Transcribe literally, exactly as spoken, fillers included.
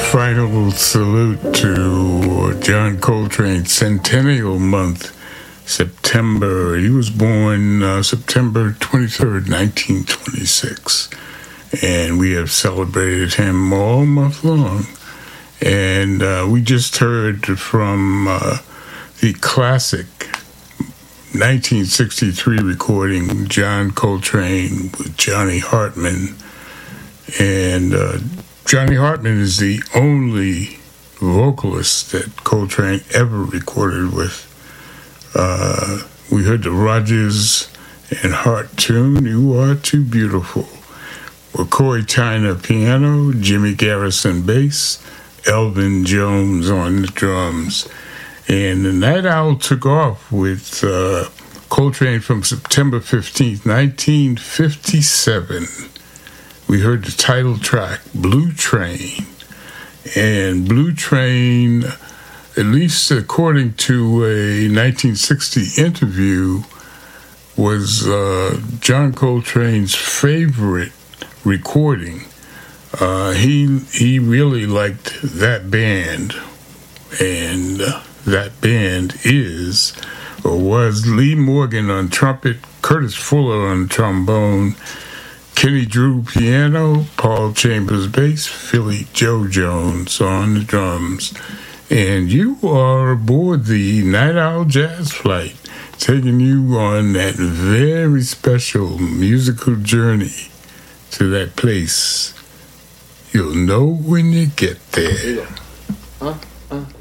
final salute to John Coltrane's Centennial Month, September. He was born uh, September twenty-third, nineteen twenty-six, and we have celebrated him all month long. And uh, we just heard from uh, the classic nineteen sixty-three recording, John Coltrane with Johnny Hartman. And uh, Johnny Hartman is the only vocalist that Coltrane ever recorded with. Uh, we heard the Rodgers and Hart tune, You Are Too Beautiful, with Corey Tyner piano, Jimmy Garrison bass, Elvin Jones on the drums. And the Night Owl took off with uh, Coltrane from September fifteenth, nineteen fifty-seven. We heard the title track, Blue Train. And Blue Train, at least according to a nineteen sixty interview, was uh, John Coltrane's favorite recording. Uh, he he really liked that band, and uh, that band is, or was, Lee Morgan on trumpet, Curtis Fuller on trombone, Kenny Drew piano, Paul Chambers bass, Philly Joe Jones on the drums. And you are aboard the Night Owl Jazz Flight, taking you on that very special musical journey to that place you'll know when you get there. Huh? Huh?